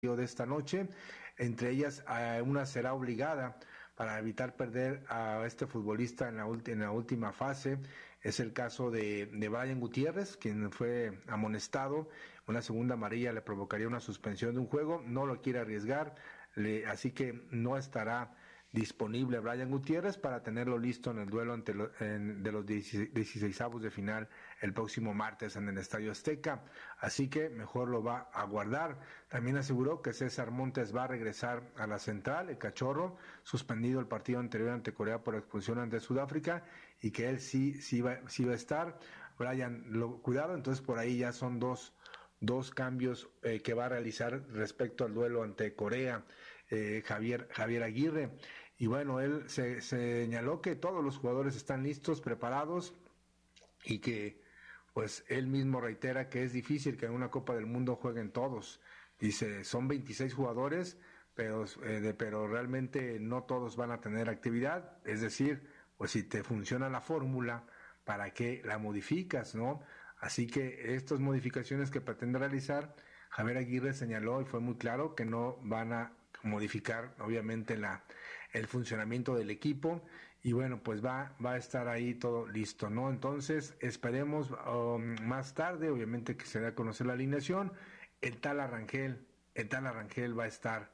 de esta noche. Entre ellas, una será obligada para evitar perder a este futbolista en la última fase. Es el caso de Brian Gutiérrez, quien fue amonestado. Una segunda amarilla le provocaría una suspensión de un juego. No lo quiere arriesgar, así que no estará disponible Brian Gutiérrez para tenerlo listo en el duelo de los 16avos de final el próximo martes en el Estadio Azteca, así que mejor lo va a guardar. También aseguró que César Montes va a regresar a la central, el cachorro, suspendido el partido anterior ante Corea por expulsión ante Sudáfrica, y que él sí va a estar. Brian, cuidado, entonces por ahí ya son dos cambios que va a realizar respecto al duelo ante Corea, Javier Aguirre. Y bueno, él se señaló que todos los jugadores están listos, preparados, y que pues él mismo reitera que es difícil que en una Copa del Mundo jueguen todos. Dice, son 26 jugadores, pero realmente no todos van a tener actividad. Es decir, pues si te funciona la fórmula, ¿para qué la modificas, no? Así que estas modificaciones que pretende realizar, Javier Aguirre señaló y fue muy claro que no van a modificar obviamente el funcionamiento del equipo, y bueno, pues va a estar ahí todo listo, ¿no? Entonces esperemos más tarde, obviamente, que se dé a conocer la alineación. El Tala Rangel va a estar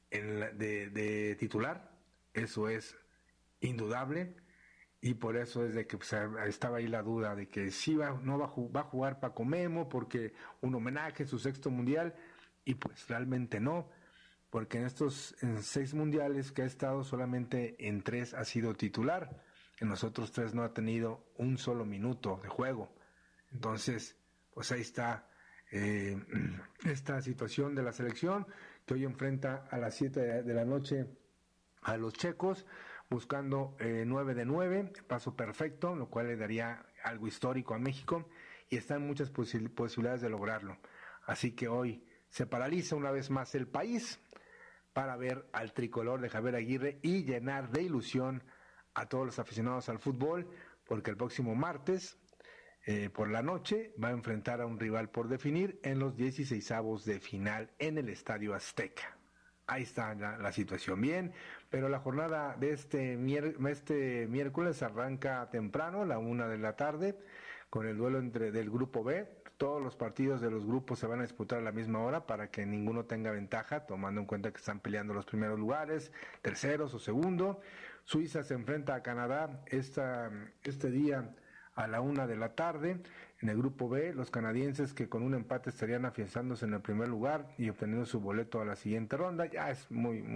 de titular, eso es indudable. Y por eso es de que pues, estaba ahí la duda de que sí va a jugar Paco Memo, porque un homenaje a su 6º mundial, y pues realmente no, porque en 6 mundiales que ha estado, solamente en 3 ha sido titular, en los otros 3 no ha tenido un solo minuto de juego. Entonces, pues ahí está esta situación de la selección, que hoy enfrenta a las 7 de la noche a los checos, buscando 9 de 9, paso perfecto, lo cual le daría algo histórico a México, y están muchas posibilidades de lograrlo. Así que hoy se paraliza una vez más el país para ver al tricolor de Javier Aguirre y llenar de ilusión a todos los aficionados al fútbol, porque el próximo martes por la noche va a enfrentar a un rival por definir en los 16avos de final en el Estadio Azteca. Ahí está la situación. Bien, pero la jornada de este miércoles arranca temprano, a la 1 de la tarde, con el duelo del grupo B. Todos los partidos de los grupos se van a disputar a la misma hora para que ninguno tenga ventaja, tomando en cuenta que están peleando los primeros lugares, terceros o segundo. Suiza se enfrenta a Canadá este día a la 1 de la tarde. En el grupo B, los canadienses, que con un empate estarían afianzándose en el primer lugar y obteniendo su boleto a la siguiente ronda. Ya es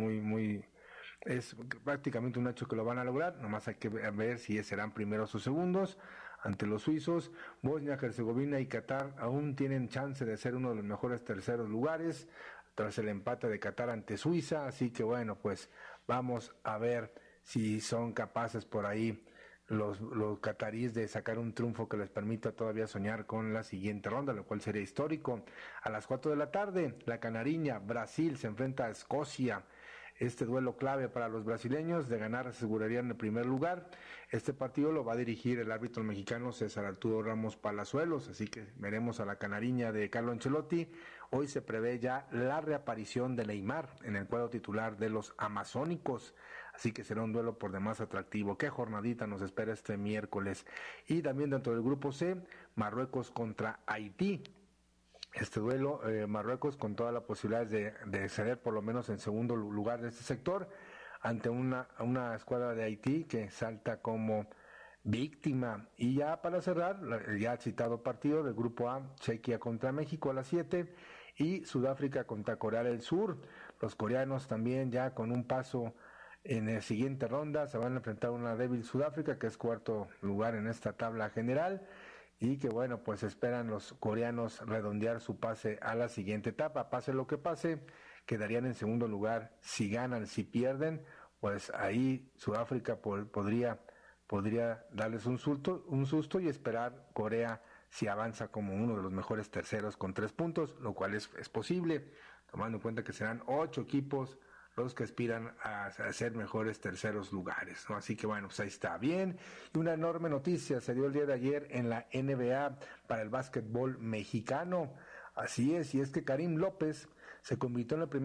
es prácticamente un hecho que lo van a lograr, nomás hay que ver si serán primeros o segundos ante los suizos. Bosnia, Herzegovina y Qatar aún tienen chance de ser uno de los mejores terceros lugares tras el empate de Qatar ante Suiza, así que bueno, pues vamos a ver si son capaces por ahí los cataríes de sacar un triunfo que les permita todavía soñar con la siguiente ronda, lo cual sería histórico. A las 4 de la tarde, la canariña Brasil se enfrenta a Escocia. Este duelo clave para los brasileños, de ganar asegurarían el primer lugar. Este partido lo va a dirigir el árbitro mexicano César Arturo Ramos Palazuelos, así que veremos a la canariña de Carlo Ancelotti. Hoy se prevé ya la reaparición de Neymar en el cuadro titular de los amazónicos, así que será un duelo por demás atractivo. Qué jornadita nos espera este miércoles. Y también dentro del grupo C, Marruecos contra Haití. Este duelo, Marruecos con todas las posibilidades de ceder por lo menos en segundo lugar de este sector, ante una escuadra de Haití que salta como víctima. Y ya para cerrar, el ya citado partido del grupo A, Chequia contra México a las 7 y Sudáfrica contra Corea del Sur. Los coreanos también ya con un paso en la siguiente ronda se van a enfrentar a una débil Sudáfrica, que es cuarto lugar en esta tabla general, y que bueno, pues esperan los coreanos redondear su pase a la siguiente etapa. Pase lo que pase, quedarían en segundo lugar. Si ganan, si pierden, pues ahí Sudáfrica podría darles un susto y esperar Corea si avanza como uno de los mejores terceros con 3 puntos, lo cual es posible, tomando en cuenta que serán 8 equipos los que aspiran a ser mejores terceros lugares, ¿no? Así que bueno, pues ahí está. Bien, y una enorme noticia se dio el día de ayer en la NBA para el básquetbol mexicano. Así es, y es que Karim López se convirtió en el primer